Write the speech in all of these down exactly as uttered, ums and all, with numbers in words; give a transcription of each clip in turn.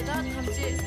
dort haben Sie...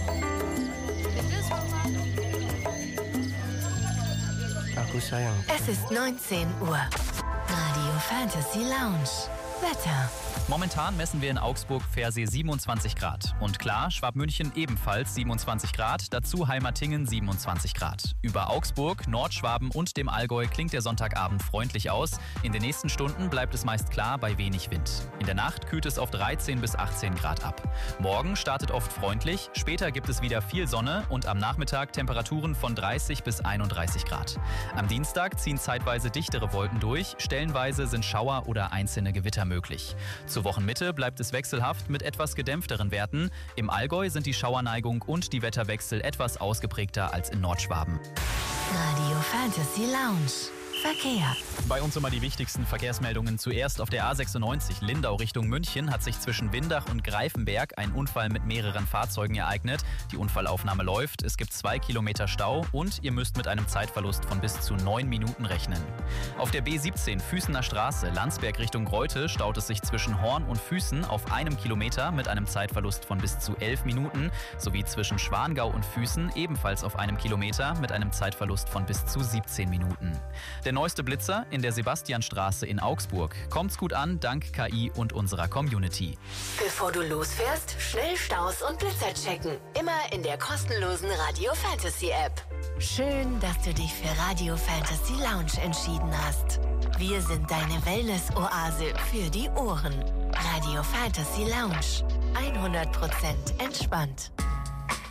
Aku sayang. Es ist neunzehn Uhr. Radio Fantasy Lounge. Wetter. Momentan messen wir in Augsburg Versee siebenundzwanzig Grad. Und klar, Schwabmünchen ebenfalls siebenundzwanzig Grad, dazu Heimatingen siebenundzwanzig Grad. Über Augsburg, Nordschwaben und dem Allgäu klingt der Sonntagabend freundlich aus. In den nächsten Stunden bleibt es meist klar bei wenig Wind. In der Nacht kühlt es auf dreizehn bis achtzehn Grad ab. Morgen startet oft freundlich, später gibt es wieder viel Sonne und am Nachmittag Temperaturen von dreißig bis einunddreißig Grad. Am Dienstag ziehen zeitweise dichtere Wolken durch, stellenweise sind Schauer oder einzelne Gewitter möglich. Zur Wochenmitte bleibt es wechselhaft mit etwas gedämpfteren Werten. Im Allgäu sind die Schauerneigung und die Wetterwechsel etwas ausgeprägter als in Nordschwaben. Radio Fantasy Lounge. Verkehr. Bei uns immer die wichtigsten Verkehrsmeldungen. Zuerst auf der A sechsundneunzig Lindau Richtung München hat sich zwischen Windach und Greifenberg ein Unfall mit mehreren Fahrzeugen ereignet. Die Unfallaufnahme läuft, es gibt zwei Kilometer Stau und ihr müsst mit einem Zeitverlust von bis zu neun Minuten rechnen. Auf der B siebzehn Füßener Straße Landsberg Richtung Greuthe staut es sich zwischen Horn und Füßen auf einem Kilometer mit einem Zeitverlust von bis zu elf Minuten sowie zwischen Schwangau und Füßen ebenfalls auf einem Kilometer mit einem Zeitverlust von bis zu siebzehn Minuten. Der neueste Blitzer in der Sebastianstraße in Augsburg. Kommt's gut an, dank K I und unserer Community. Bevor du losfährst, schnell Staus und Blitzer checken. Immer in der kostenlosen Radio Fantasy App. Schön, dass du dich für Radio Fantasy Lounge entschieden hast. Wir sind deine Wellness-Oase für die Ohren. Radio Fantasy Lounge. hundert Prozent entspannt.